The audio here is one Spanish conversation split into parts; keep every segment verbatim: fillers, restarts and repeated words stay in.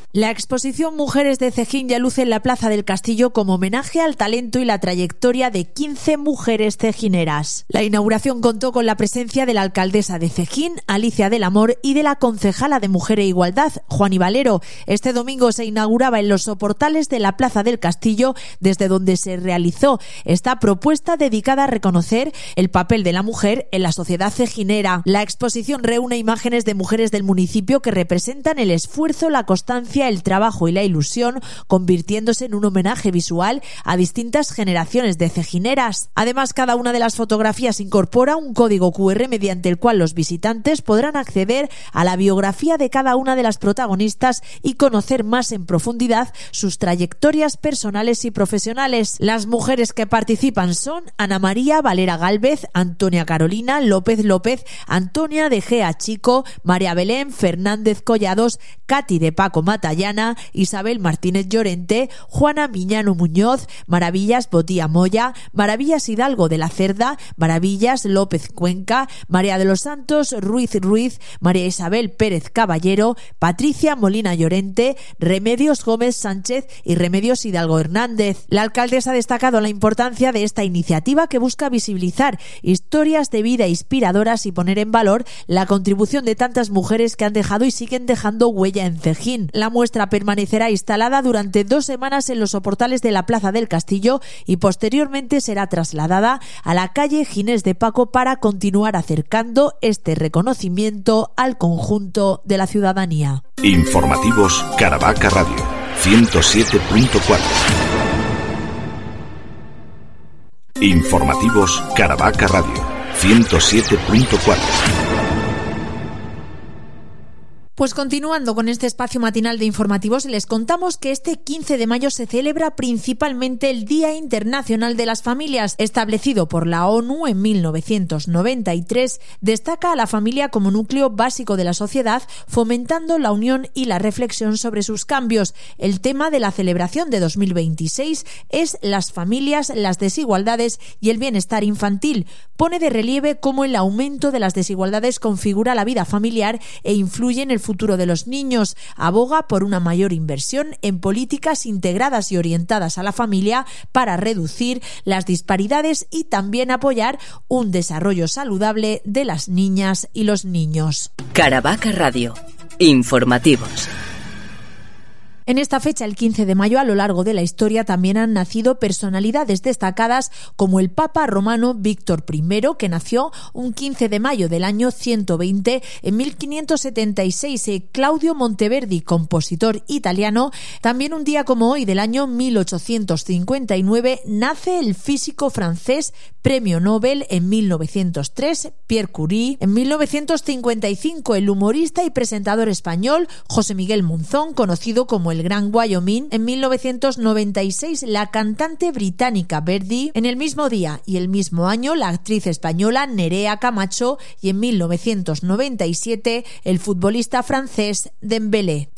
La exposición Mujeres de Cejín ya luce en la Plaza del Castillo como homenaje al talento y la trayectoria de quince mujeres cejineras. La inauguración contó con la presencia de la alcaldesa de Cejín, Alicia del Amor, y de la concejala de Mujer e Igualdad, Juani Valero. Este domingo se inauguraba en los soportales de la Plaza del Castillo, desde donde se realizó esta propuesta dedicada a reconocer el papel de la mujer en la sociedad cejinera. La exposición reúne imágenes de mujeres del municipio que representan el esfuerzo, la constancia, el trabajo y la ilusión, convirtiéndose en un homenaje visual a distintas generaciones de cejineras. Además, cada una de las fotografías incorpora un código cu erre mediante el cual los visitantes podrán acceder a la biografía de cada una de las protagonistas y conocer más en profundidad sus trayectorias personales y profesionales. Las mujeres que participan son Ana María Valera Gálvez, Antonia Carolina López López, Antonia de Gea Chico, María Belén Fernández Collados, Katy de Paco Matallana, Isabel Martínez Llorente, Juana Miñano Muñoz, Maravillas Botía Moya, Maravillas Hidalgo de la Cerda, Maravillas López Cuenca, María de los Santos Ruiz Ruiz, María Isabel Pérez Caballero, Patricia Molina Llorente, Remedios Gómez Sánchez y Remedios Hidalgo Hernández. La alcaldesa ha destacado la importancia de esta iniciativa que busca visibilizar historias de vida inspiradoras y poner en valor la contribución de tantas mujeres que han dejado y siguen dejando huella en Cejín. La muestra permanecerá instalada durante dos semanas en los soportales de la Plaza del Castillo y posteriormente será trasladada a la calle Ginés de Paco para continuar acercando este reconocimiento al conjunto de la ciudadanía. Informativos Caravaca Radio ciento siete punto cuatro. Informativos Caravaca Radio ciento siete punto cuatro. Pues continuando con este espacio matinal de informativos, les contamos que este quince de mayo se celebra principalmente el Día Internacional de las Familias. Establecido por la ONU en mil novecientos noventa y tres, destaca a la familia como núcleo básico de la sociedad, fomentando la unión y la reflexión sobre sus cambios. El tema de la celebración de dos mil veintiséis es las familias, las desigualdades y el bienestar infantil. Pone de relieve cómo el aumento de las desigualdades configura la vida familiar e influye en el futuro de los niños. Aboga por una mayor inversión en políticas integradas y orientadas a la familia para reducir las disparidades y también apoyar un desarrollo saludable de las niñas y los niños. Caravaca Radio. Informativos. En esta fecha, el quince de mayo, a lo largo de la historia también han nacido personalidades destacadas como el Papa romano Víctor primero, que nació un quince de mayo del año ciento veinte en mil quinientos setenta y seis, y Claudio Monteverdi, compositor italiano. También un día como hoy del año mil ochocientos cincuenta y nueve nace el físico francés, premio Nobel en mil novecientos tres, Pierre Curie. En mil novecientos cincuenta y cinco, el humorista y presentador español José Miguel Monzón, conocido como el El Gran Wyoming. En mil novecientos noventa y seis, la cantante británica Verdi. En el mismo día y el mismo año, la actriz española Nerea Camacho. Y en mil novecientos noventa y siete, el futbolista francés Dembélé.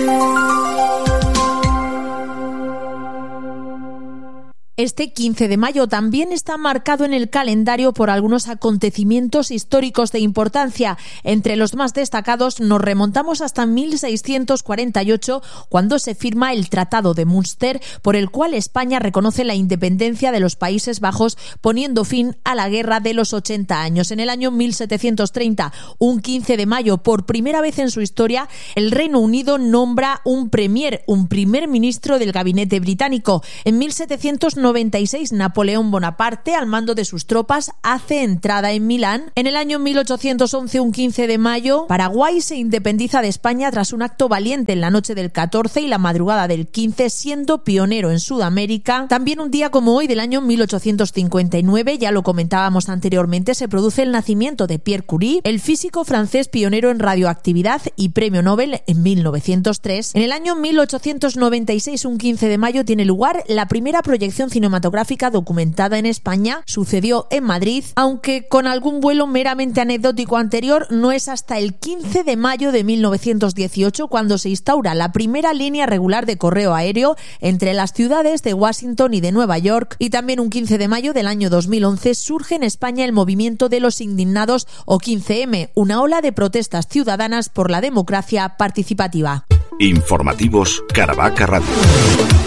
Este quince de mayo también está marcado en el calendario por algunos acontecimientos históricos de importancia. Entre los más destacados nos remontamos hasta mil seiscientos cuarenta y ocho, cuando se firma el Tratado de Münster, por el cual España reconoce la independencia de los Países Bajos, poniendo fin a la Guerra de los ochenta años. En el año mil setecientos treinta, un quince de mayo, por primera vez en su historia, el Reino Unido nombra un premier, un primer ministro del gabinete británico. En mil setecientos noventa y seis, Napoleón Bonaparte, al mando de sus tropas, hace entrada en Milán. En el año mil ochocientos once, un quince de mayo, Paraguay se independiza de España tras un acto valiente en la noche del catorce y la madrugada del quince, siendo pionero en Sudamérica. También un día como hoy del año mil ochocientos cincuenta y nueve, ya lo comentábamos anteriormente, se produce el nacimiento de Pierre Curie, el físico francés pionero en radioactividad y premio Nobel en mil novecientos tres. En el año mil ochocientos noventa y seis, un quince de mayo, tiene lugar la primera proyección cinematográfica documentada en España. Sucedió en Madrid, aunque con algún vuelo meramente anecdótico anterior. No es hasta el quince de mayo de mil novecientos dieciocho cuando se instaura la primera línea regular de correo aéreo entre las ciudades de Washington y de Nueva York. Y también un quince de mayo del año dos mil once surge en España el movimiento de los indignados, o quince eme, una ola de protestas ciudadanas por la democracia participativa. Informativos Caravaca Radio.